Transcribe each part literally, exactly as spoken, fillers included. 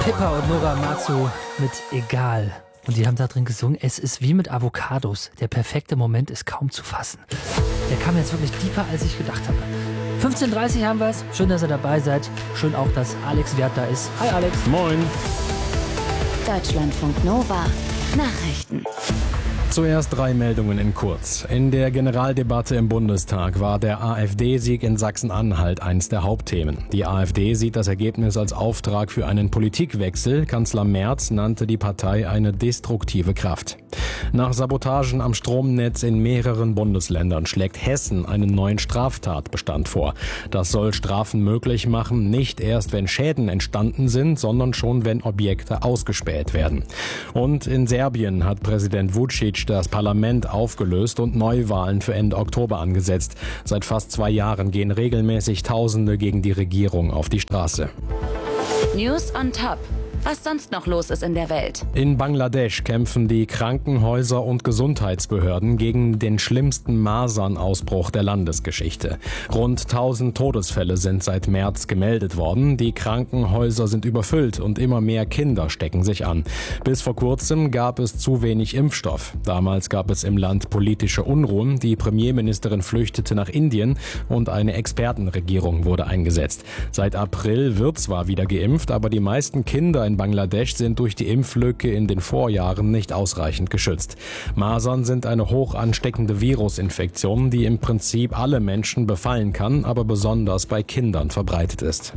Pippa und Nora Matsu mit Egal. Und die haben da drin gesungen, es ist wie mit Avocados. Der perfekte Moment ist kaum zu fassen. Der kam jetzt wirklich deeper, als ich gedacht habe. fünfzehn Uhr dreißig haben wir es. Schön, dass ihr dabei seid. Schön auch, dass Alex Wert da ist. Hi Alex. Moin. Deutschlandfunk Nova. Nachrichten. Zuerst drei Meldungen in kurz. In der Generaldebatte im Bundestag war der AfD-Sieg in Sachsen-Anhalt eines der Hauptthemen. Die AfD sieht das Ergebnis als Auftrag für einen Politikwechsel. Kanzler Merz nannte die Partei eine destruktive Kraft. Nach Sabotagen am Stromnetz in mehreren Bundesländern schlägt Hessen einen neuen Straftatbestand vor. Das soll Strafen möglich machen, nicht erst wenn Schäden entstanden sind, sondern schon wenn Objekte ausgespäht werden. Und in Serbien hat Präsident Vučić das Parlament aufgelöst und Neuwahlen für Ende Oktober angesetzt. Seit fast zwei Jahren gehen regelmäßig Tausende gegen die Regierung auf die Straße. News on Top. Was sonst noch los ist in der Welt. In Bangladesch kämpfen die Krankenhäuser und Gesundheitsbehörden gegen den schlimmsten Masernausbruch der Landesgeschichte. Rund tausend Todesfälle sind seit März gemeldet worden. Die Krankenhäuser sind überfüllt und immer mehr Kinder stecken sich an. Bis vor kurzem gab es zu wenig Impfstoff. Damals gab es im Land politische Unruhen. Die Premierministerin flüchtete nach Indien und eine Expertenregierung wurde eingesetzt. Seit April wird zwar wieder geimpft, aber die meisten Kinder in Bangladesch sind durch die Impflücke in den Vorjahren nicht ausreichend geschützt. Masern sind eine hoch ansteckende Virusinfektion, die im Prinzip alle Menschen befallen kann, aber besonders bei Kindern verbreitet ist.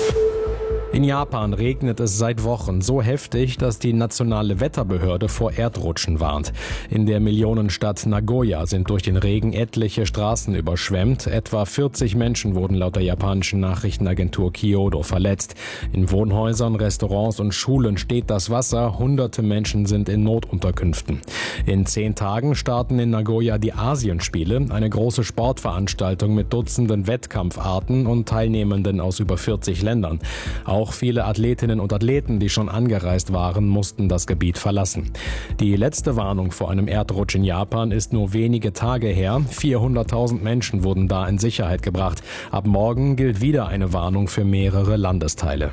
In Japan regnet es seit Wochen so heftig, dass die nationale Wetterbehörde vor Erdrutschen warnt. In der Millionenstadt Nagoya sind durch den Regen etliche Straßen überschwemmt. Etwa vierzig Menschen wurden laut der japanischen Nachrichtenagentur Kyodo verletzt. In Wohnhäusern, Restaurants und Schulen steht das Wasser. Hunderte Menschen sind in Notunterkünften. In zehn Tagen starten in Nagoya die Asienspiele, eine große Sportveranstaltung mit Dutzenden Wettkampfarten und Teilnehmenden aus über vierzig Ländern. Auch viele Athletinnen und Athleten, die schon angereist waren, mussten das Gebiet verlassen. Die letzte Warnung vor einem Erdrutsch in Japan ist nur wenige Tage her. vierhunderttausend Menschen wurden da in Sicherheit gebracht. Ab morgen gilt wieder eine Warnung für mehrere Landesteile.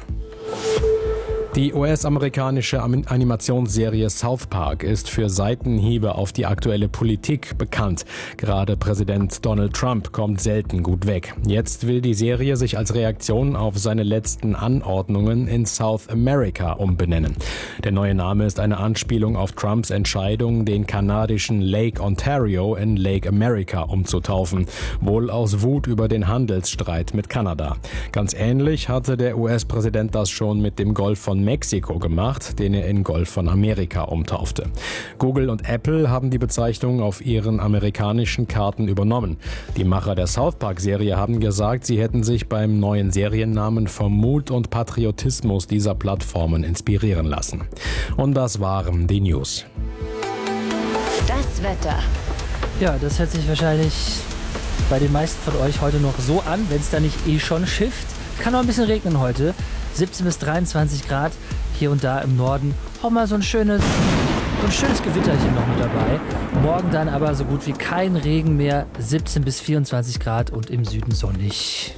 Die U S-amerikanische Animationsserie South Park ist für Seitenhiebe auf die aktuelle Politik bekannt. Gerade Präsident Donald Trump kommt selten gut weg. Jetzt will die Serie sich als Reaktion auf seine letzten Anordnungen in South America umbenennen. Der neue Name ist eine Anspielung auf Trumps Entscheidung, den kanadischen Lake Ontario in Lake America umzutaufen, wohl aus Wut über den Handelsstreit mit Kanada. Ganz ähnlich hatte der U S-Präsident das schon mit dem Golf von Mexiko gemacht, den er in Golf von Amerika umtaufte. Google und Apple haben die Bezeichnung auf ihren amerikanischen Karten übernommen. Die Macher der South Park-Serie haben gesagt, sie hätten sich beim neuen Seriennamen vom Mut und Patriotismus dieser Plattformen inspirieren lassen. Und das waren die News. Das Wetter. Ja, das hört sich wahrscheinlich bei den meisten von euch heute noch so an, wenn es da nicht eh schon schifft. Kann noch ein bisschen regnen heute. siebzehn bis dreiundzwanzig Grad hier und da im Norden. Auch mal so ein schönes, so ein schönes Gewitterchen noch mit dabei. Morgen dann aber so gut wie kein Regen mehr. siebzehn bis vierundzwanzig Grad und im Süden sonnig.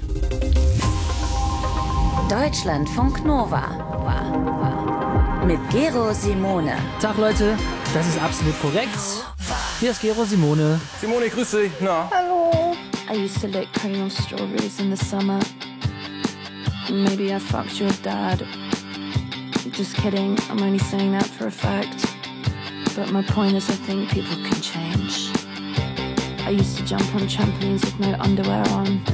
Deutschlandfunk Nova. Mit Gero Simone. Tag Leute, das ist absolut korrekt. Hier ist Gero Simone. Simone, grüß dich. Na? Hello. I used to lick cream on strawberries in the summer. Maybe I fucked your dad. Just kidding, I'm only saying that for a fact. But my point is I think people can change. I used to jump on trampolines with no underwear on.